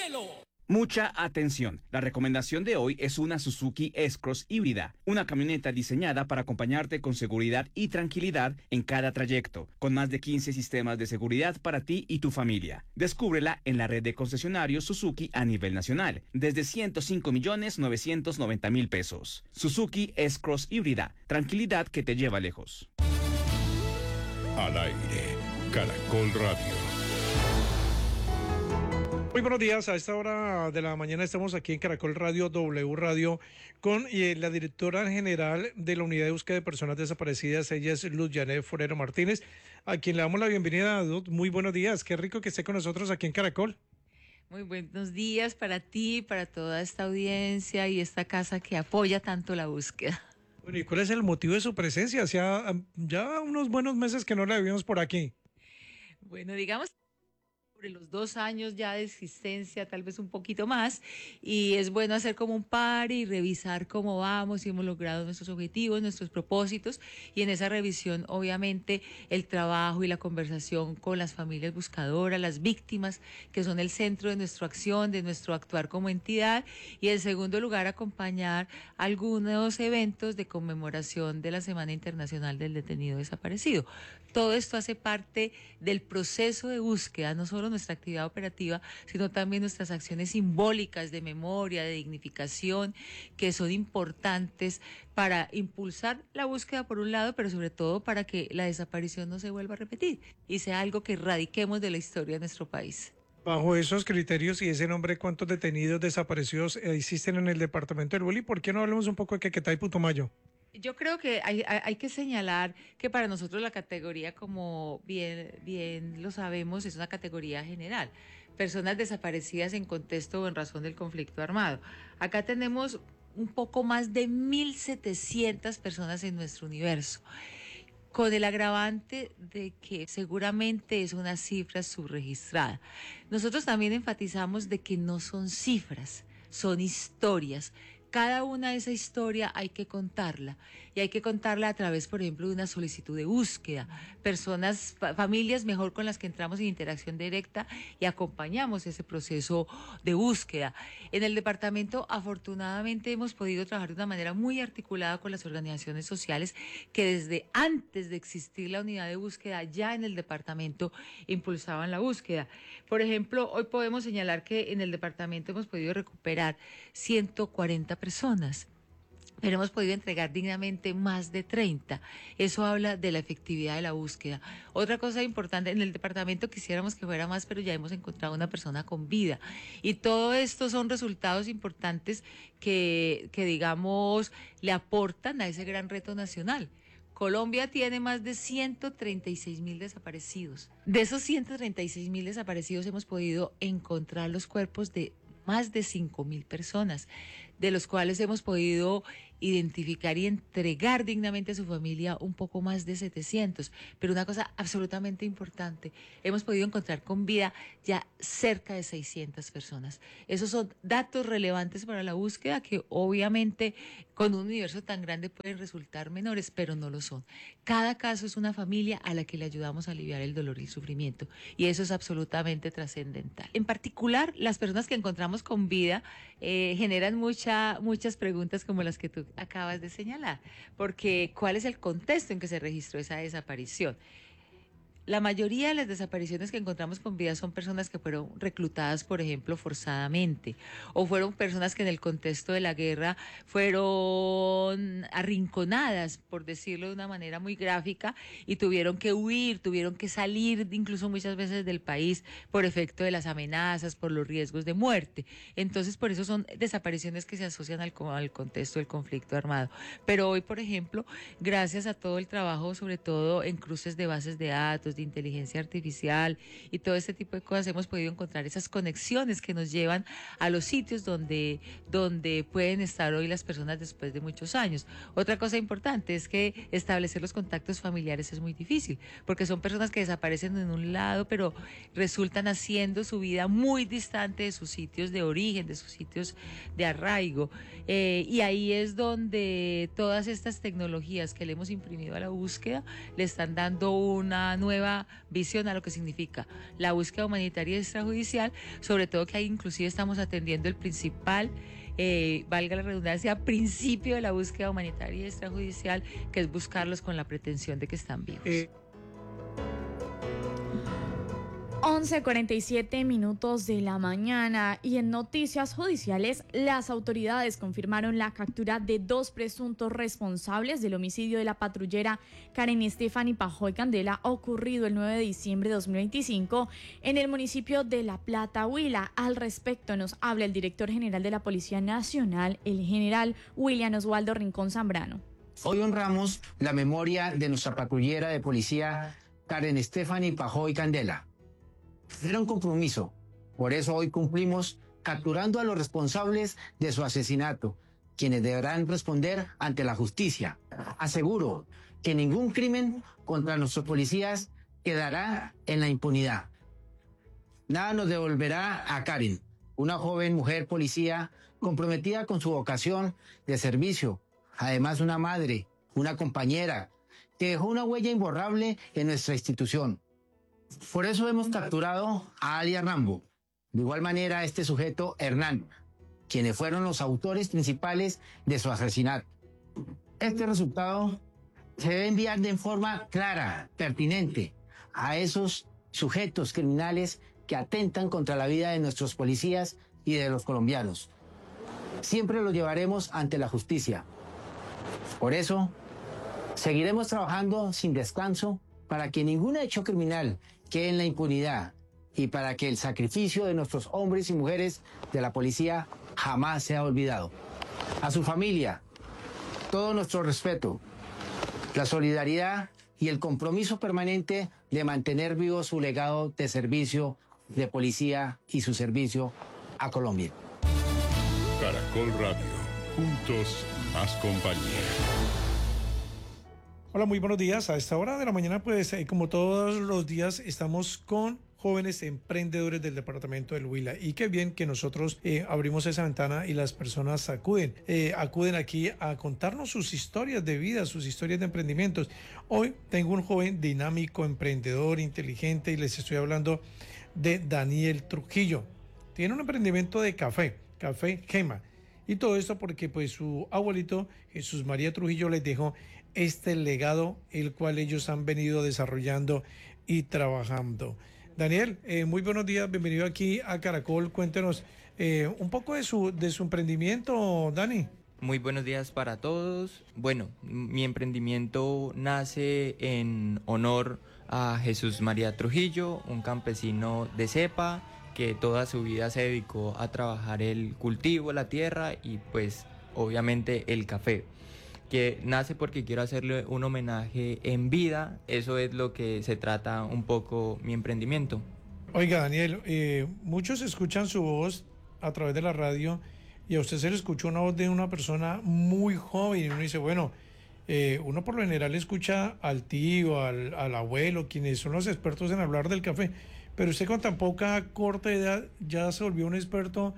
cielo. Mucha atención. La recomendación de hoy es una Suzuki S-Cross híbrida, una camioneta diseñada para acompañarte con seguridad y tranquilidad en cada trayecto, con más de 15 sistemas de seguridad para ti y tu familia. Descúbrela en la red de concesionarios Suzuki a nivel nacional, desde 105.990.000 pesos. Suzuki S-Cross híbrida, tranquilidad que te lleva lejos. Al aire, Caracol Radio. Muy buenos días, a esta hora de la mañana estamos aquí en Caracol Radio, W Radio, con la directora general de la Unidad de Búsqueda de Personas Desaparecidas, ella es Luz Janet Forero Martínez, a quien le damos la bienvenida. Muy buenos días, qué rico que esté con nosotros aquí en Caracol. Muy buenos días para ti, para toda esta audiencia y esta casa que apoya tanto la búsqueda. Bueno, ¿y cuál es el motivo de su presencia? Hacía ya unos buenos meses que no la vimos por aquí. Bueno, digamos sobre los 2 años ya de existencia, tal vez un poquito más, y es bueno hacer como un par y revisar cómo vamos, si hemos logrado nuestros objetivos, nuestros propósitos, y en esa revisión, obviamente, el trabajo y la conversación con las familias buscadoras, las víctimas, que son el centro de nuestra acción, de nuestro actuar como entidad, y en segundo lugar, acompañar algunos eventos de conmemoración de la Semana Internacional del Detenido Desaparecido. Todo esto hace parte del proceso de búsqueda, no solo nuestra actividad operativa, sino también nuestras acciones simbólicas de memoria, de dignificación, que son importantes para impulsar la búsqueda por un lado, pero sobre todo para que la desaparición no se vuelva a repetir y sea algo que erradiquemos de la historia de nuestro país. Bajo esos criterios y ese nombre, ¿cuántos detenidos desaparecidos existen en el departamento del Bolí? ¿Por qué no hablamos un poco de Caquetá y Putumayo? Yo creo que hay que señalar que para nosotros la categoría, como bien lo sabemos, es una categoría general. Personas desaparecidas en contexto o en razón del conflicto armado. Acá tenemos un poco más de 1.700 personas en nuestro universo, con el agravante de que seguramente es una cifra subregistrada. Nosotros también enfatizamos de que no son cifras, son historias. Cada una de esa historia hay que contarla, y hay que contarla a través, por ejemplo, de una solicitud de búsqueda. Personas, familias mejor con las que entramos en interacción directa y acompañamos ese proceso de búsqueda. En el departamento, afortunadamente, hemos podido trabajar de una manera muy articulada con las organizaciones sociales que desde antes de existir la unidad de búsqueda, ya en el departamento impulsaban la búsqueda. Por ejemplo, hoy podemos señalar que en el departamento hemos podido recuperar 140 personas, pero hemos podido entregar dignamente más de 30. Eso habla de la efectividad de la búsqueda. Otra cosa importante, en el departamento quisiéramos que fuera más, pero ya hemos encontrado una persona con vida. Y todo esto son resultados importantes que digamos, le aportan a ese gran reto nacional. Colombia tiene más de 136.000 desaparecidos. De esos 136.000 desaparecidos hemos podido encontrar los cuerpos de más de 5.000 personas, de los cuales hemos podido identificar y entregar dignamente a su familia un poco más de 700. Pero una cosa absolutamente importante, hemos podido encontrar con vida ya cerca de 600 personas. Esos son datos relevantes para la búsqueda que obviamente con un universo tan grande pueden resultar menores, pero no lo son. Cada caso es una familia a la que le ayudamos a aliviar el dolor y el sufrimiento, y eso es absolutamente trascendental. En particular, las personas que encontramos con vida generan muchas preguntas como las que tú acabas de señalar, porque ¿cuál es el contexto en que se registró esa desaparición? La mayoría de las desapariciones que encontramos con vida son personas que fueron reclutadas, por ejemplo, forzadamente, o fueron personas que en el contexto de la guerra fueron arrinconadas, por decirlo de una manera muy gráfica, y tuvieron que huir, tuvieron que salir incluso muchas veces del país por efecto de las amenazas, por los riesgos de muerte. Entonces, por eso son desapariciones que se asocian al contexto del conflicto armado. Pero hoy, por ejemplo, gracias a todo el trabajo, sobre todo en cruces de bases de datos, de inteligencia artificial y todo este tipo de cosas, hemos podido encontrar esas conexiones que nos llevan a los sitios donde pueden estar hoy las personas después de muchos años. Otra cosa importante es que establecer los contactos familiares es muy difícil, porque son personas que desaparecen en un lado, pero resultan haciendo su vida muy distante de sus sitios de origen, de sus sitios de arraigo, y ahí es donde todas estas tecnologías que le hemos imprimido a la búsqueda le están dando una nueva nueva visión a lo que significa la búsqueda humanitaria extrajudicial, sobre todo que ahí inclusive estamos atendiendo el principal, valga la redundancia, principio de la búsqueda humanitaria extrajudicial, que es buscarlos con la pretensión de que están vivos. 11:47 de la mañana, y en noticias judiciales, las autoridades confirmaron la captura de 2 presuntos responsables del homicidio de la patrullera Karen Stephanie Pajoy Candela, ocurrido el 9 de diciembre de 2025 en el municipio de La Plata, Huila. Al respecto nos habla el director general de la Policía Nacional, el general William Oswaldo Rincón Zambrano. Hoy honramos la memoria de nuestra patrullera de policía Karen Stephanie Pajoy Candela. Era un compromiso, por eso hoy cumplimos capturando a los responsables de su asesinato, quienes deberán responder ante la justicia. Aseguro que ningún crimen contra nuestros policías quedará en la impunidad. Nada nos devolverá a Karen, una joven mujer policía comprometida con su vocación de servicio, además una madre, una compañera, que dejó una huella imborrable en nuestra institución. Por eso hemos capturado a alias Rambo. De igual manera, este sujeto, Hernán, quienes fueron los autores principales de su asesinato. Este resultado se debe enviar de forma clara, pertinente, a esos sujetos criminales que atentan contra la vida de nuestros policías y de los colombianos. Siempre los llevaremos ante la justicia. Por eso, seguiremos trabajando sin descanso para que ningún hecho criminal quede en la impunidad y para que el sacrificio de nuestros hombres y mujeres de la policía jamás sea olvidado. A su familia, todo nuestro respeto, la solidaridad y el compromiso permanente de mantener vivo su legado de servicio de policía y su servicio a Colombia. Caracol Radio. Juntos, más compañía. Hola, muy buenos días. A esta hora de la mañana, pues, como todos los días, estamos con jóvenes emprendedores del departamento del Huila. Y qué bien que nosotros abrimos esa ventana y las personas acuden aquí a contarnos sus historias de vida, sus historias de emprendimientos. Hoy tengo un joven dinámico, emprendedor, inteligente, y les estoy hablando de Daniel Trujillo. Tiene un emprendimiento de café Gema. Y todo esto porque pues su abuelito Jesús María Trujillo les dejó este legado, el cual ellos han venido desarrollando y trabajando. Daniel, muy buenos días, bienvenido aquí a Caracol. Cuéntenos un poco de su emprendimiento, Dani. Muy buenos días para todos. Bueno, mi emprendimiento nace en honor a Jesús María Trujillo, un campesino de cepa que toda su vida se dedicó a trabajar el cultivo, la tierra y pues obviamente el café, que nace porque quiero hacerle un homenaje en vida. Eso es lo que se trata un poco mi emprendimiento. Oiga, Daniel, muchos escuchan su voz a través de la radio y a usted se le escuchó una voz de una persona muy joven y uno dice, bueno, uno por lo general escucha al tío, al abuelo, quienes son los expertos en hablar del café, pero usted con tan poca corta edad ya se volvió un experto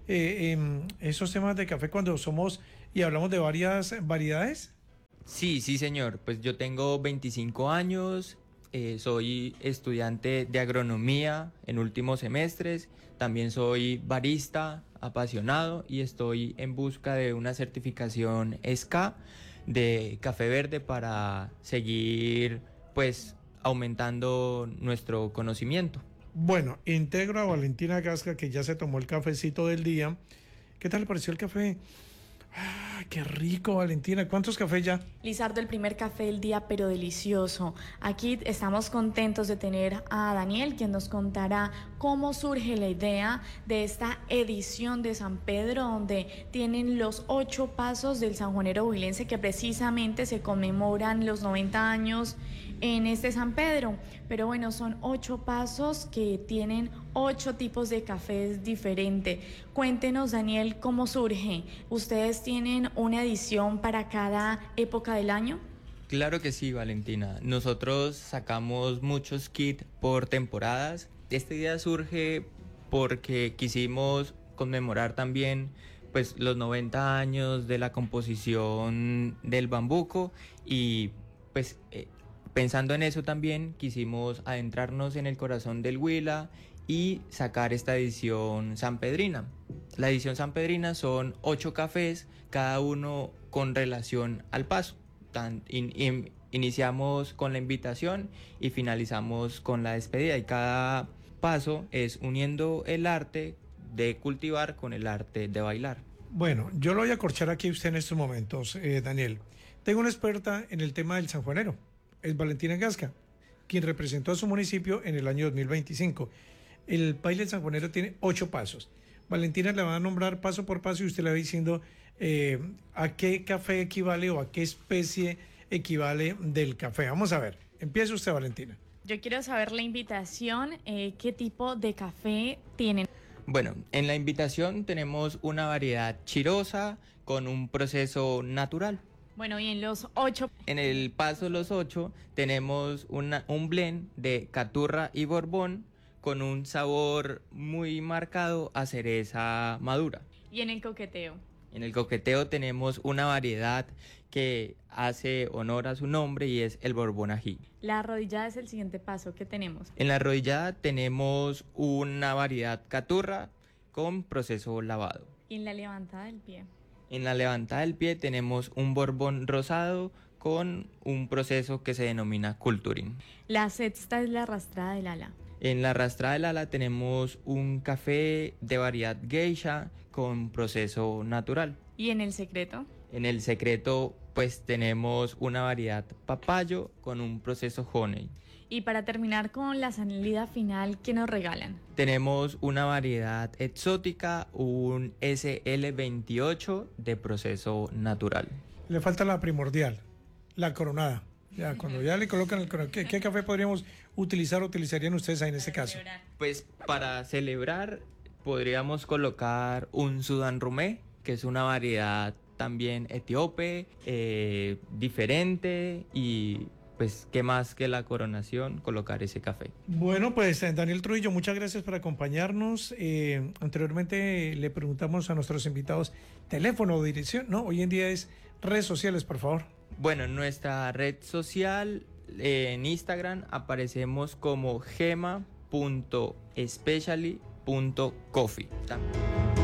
en esos temas de café cuando somos y hablamos de varias variedades. Sí, señor. Pues yo tengo 25 años, soy estudiante de agronomía en últimos semestres, también soy barista apasionado y estoy en busca de una certificación SCA de café verde para seguir pues aumentando nuestro conocimiento. Bueno, integro a Valentina Gasca, que ya se tomó el cafecito del día. ¿Qué tal le pareció el café? ¡Ah, qué rico, Valentina! ¿Cuántos cafés ya? Lizardo, el primer café del día, pero delicioso. Aquí estamos contentos de tener a Daniel, quien nos contará cómo surge la idea de esta edición de San Pedro, donde tienen los 8 pasos del sanjuanero huilense, que precisamente se conmemoran los 90 años en este San Pedro. Pero bueno, son 8 pasos que tienen 8 tipos de cafés diferentes. Cuéntenos, Daniel, ¿cómo surge? ¿Ustedes tienen una edición para cada época del año? Claro que sí, Valentina. Nosotros sacamos muchos kits por temporadas. Esta idea surge porque quisimos conmemorar también pues los 90 años de la composición del bambuco y pues pensando en eso también quisimos adentrarnos en el corazón del Huila y sacar esta edición sanpedrina. La edición sanpedrina son 8 cafés, cada uno con relación al paso. Iniciamos con la invitación y finalizamos con la despedida, y cada paso es uniendo el arte de cultivar con el arte de bailar. Bueno, yo lo voy a corchar aquí a usted en estos momentos, Daniel. Tengo una experta en el tema del sanjuanero, es Valentina Gasca, quien representó a su municipio en el año 2025. El baile del sanjuanero tiene 8 pasos. Valentina le va a nombrar paso por paso y usted le va diciendo a qué café equivale o a qué especie equivale del café. Vamos a ver, empiece usted, Valentina. Yo quiero saber la invitación, qué tipo de café tienen. Bueno, en la invitación tenemos una variedad chirosa con un proceso natural. Bueno, y en los 8. En el paso los 8 tenemos un blend de caturra y borbón con un sabor muy marcado a cereza madura. Y en el coqueteo. En el coqueteo tenemos una variedad que hace honor a su nombre y es el borbón ají. La arrodillada es el siguiente paso que tenemos. En la arrodillada tenemos una variedad caturra con proceso lavado. Y en la levantada del pie. En la levantada del pie tenemos un borbón rosado con un proceso que se denomina culturing. La sexta es la arrastrada del ala. En la arrastrada del ala tenemos un café de variedad geisha con proceso natural. ¿Y en el secreto? En el secreto pues tenemos una variedad papayo con un proceso honey. Y para terminar con la salida final, ¿qué nos regalan? Tenemos una variedad exótica, un SL28 de proceso natural. Le falta la primordial, la coronada. Ya, cuando ya le colocan el coronado, ¿qué café podríamos utilizarían ustedes ahí en este caso? Pues para celebrar podríamos colocar un Sudán Rumé, que es una variedad también etíope, diferente, y pues qué más que la coronación, colocar ese café. Bueno, pues Daniel Trujillo, muchas gracias por acompañarnos. Anteriormente le preguntamos a nuestros invitados teléfono o dirección, ¿no? Hoy en día es redes sociales, por favor. Bueno, en nuestra red social, en Instagram, aparecemos como gema.specially.coffee.